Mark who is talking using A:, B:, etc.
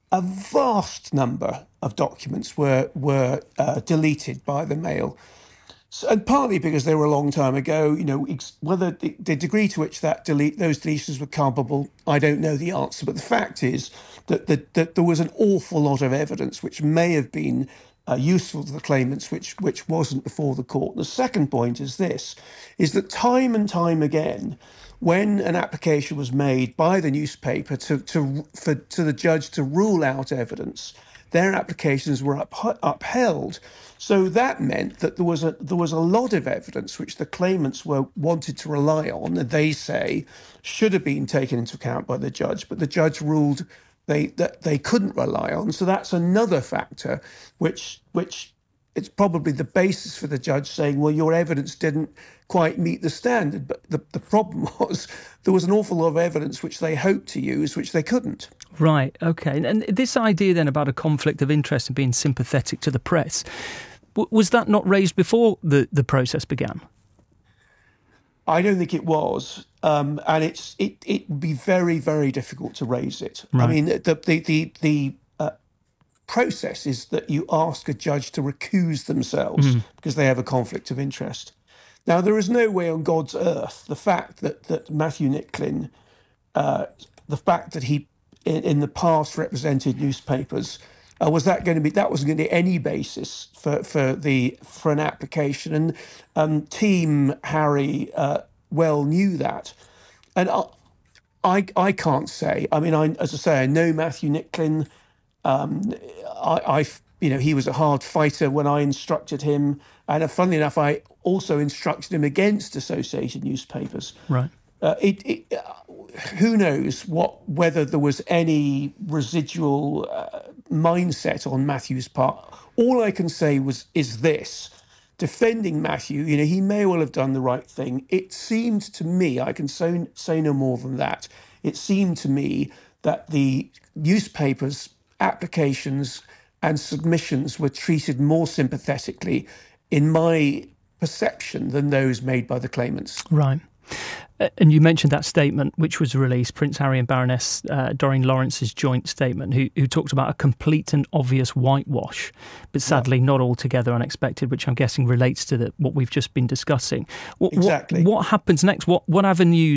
A: a vast number of documents were deleted by the Mail. So, and partly because they were a long time ago, whether the degree to which those deletions were culpable, I don't know the answer. But the fact is that there was an awful lot of evidence which may have been useful to the claimants, which wasn't before the court. And the second point is that time and time again, when an application was made by the newspaper to the judge to rule out evidence, their applications were upheld. So that meant that there was a lot of evidence which the claimants wanted to rely on, and they say should have been taken into account by the judge, but the judge ruled that they couldn't rely on. So that's another factor which it's probably the basis for the judge saying, well, your evidence didn't quite meet the standard. But the problem was there was an awful lot of evidence which they hoped to use, which they couldn't.
B: Right, OK. And this idea then about a conflict of interest and being sympathetic to the press, was that not raised before the process began?
A: I don't think it was. And it would be very, very difficult to raise it.
B: Right.
A: I mean, the process is that you ask a judge to recuse themselves because they have a conflict of interest. Now, there is no way on God's earth the fact that Matthew Nicklin, the fact that he in the past represented newspapers, wasn't going to be any basis for an application, and Team Harry well knew that, and I can't say. I mean, as I say, I know Matthew Nicklin. He was a hard fighter when I instructed him, and funnily enough, I also instructed him against Associated Newspapers.
B: Right.
A: Who knows whether there was any residual mindset on Matthew's part. All I can say is this: defending Matthew, he may well have done the right thing. It seemed to me, I can say no more than that. It seemed to me that the newspapers' applications and submissions were treated more sympathetically, in my perception, than those made by the claimants.
B: Right. And you mentioned that statement which was released, Prince Harry and Baroness Doreen Lawrence's joint statement, who talked about a complete and obvious whitewash, but sadly not altogether unexpected, which I'm guessing relates to what we've just been discussing.
A: Exactly.
B: What happens next? What avenues